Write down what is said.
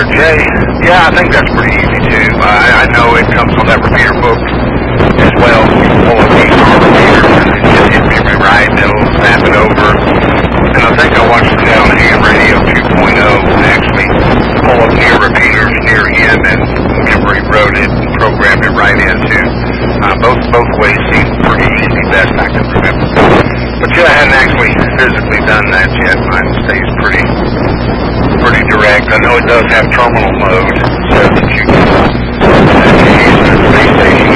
Jay, yeah, I think that's pretty easy too. I know it comes on that repeater book as well. You can pull up these repeaters and just hit me right, and it'll snap it over. And I think I watched the guy on Ham Radio 2.0 actually pull up near repeaters near him and memory wrote it and programmed it right into. Both ways seem pretty easy, best I can remember. But yeah, I hadn't actually physically done that yet. Mine stays pretty direct. I know it does have terminal mode, so that you can use the space station